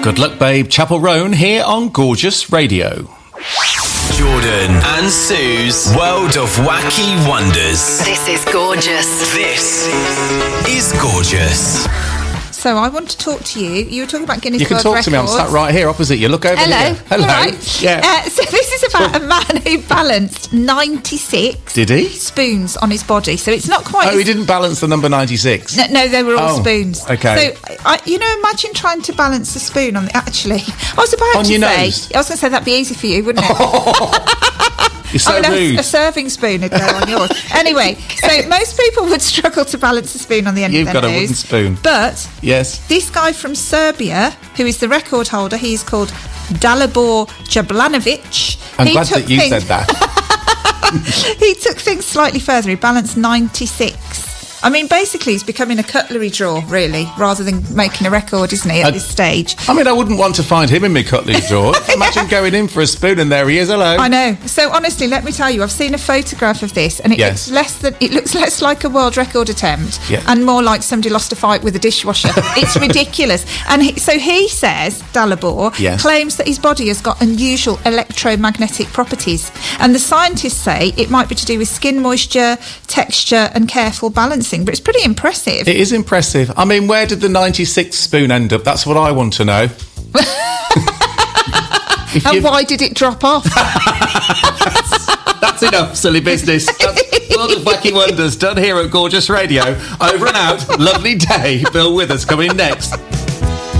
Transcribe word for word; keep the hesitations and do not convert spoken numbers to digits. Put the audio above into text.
Good luck, babe. Chapel Roan here on Gorgeous Radio. Jordan and Sue's World of Wacky Wonders. This is gorgeous. This is Gorgeous. So I want to talk to you. You were talking about Guinness You can World talk Records. to me. I'm sat right here opposite you. Look over Hello. here. Hello. Right. Yeah. Uh, so this is about a man who balanced ninety-six Did he? spoons on his body. So it's not quite... Oh, he didn't balance the number ninety-six. No, no, they were all Oh, spoons. okay. So, I, you know, imagine trying to balance a spoon on the... Actually, I was about On to your say... nose? I was going to say that'd be easy for you, wouldn't it? You're so I mean, rude. a, a serving spoon would go on yours. Anyway, so most people would struggle to balance a spoon on the end You've of their got a nose. wooden spoon. But Yes. this guy from Serbia, who is the record holder, he's called Dalibor Jablanovic. I'm he glad took that you things- said that. He took things slightly further. He balanced ninety-six. I mean, basically, he's becoming a cutlery drawer, really, rather than making a record, isn't he, at I- this stage? I mean, I wouldn't want to find him in my cutlery drawer. Imagine going in for a spoon and there he is. Hello. I know. So honestly, let me tell you, I've seen a photograph of this, and it Yes. looks less than it looks less like a world record attempt, Yeah. and more like somebody lost a fight with a dishwasher. It's ridiculous. And he, so he says, Dalibor Yes. claims that his body has got unusual electromagnetic properties, and the scientists say it might be to do with skin moisture, texture, and careful balancing. But it's pretty impressive. It is impressive. I mean, where did the ninety-six spoon end up? That's what I want to know. If And you- why did it drop off? That's enough, silly business. That's World of Wacky Wonders done here at Gorgeous Radio. Over and out. Lovely day. Bill Withers coming next.